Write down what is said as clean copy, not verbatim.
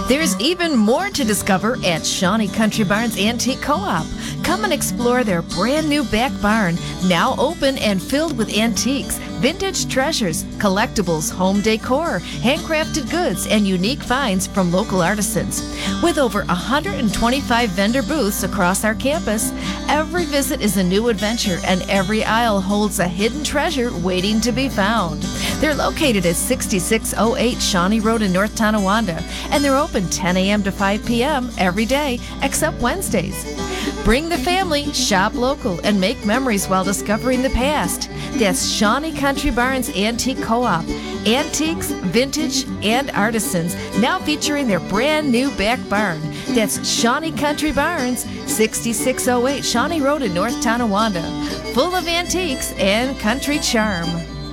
There's even more to discover at Shawnee Country Barns Antique Co-op. Come and explore their brand new back barn, now open and filled with antiques, vintage treasures, collectibles, home decor, handcrafted goods, and unique finds from local artisans. With over 125 vendor booths across our campus, every visit is a new adventure and every aisle holds a hidden treasure waiting to be found. They're located at 6608 Shawnee Road in North Tonawanda, and they're open 10 a.m. to 5 p.m. every day except Wednesdays. Bring the family, shop local, and make memories while discovering the past. That's Shawnee Country Barns Antique Co-op. Antiques, vintage, and artisans, now featuring their brand new back barn. That's Shawnee Country Barns, 6608 Shawnee Road in North Tonawanda. Full of antiques and country charm.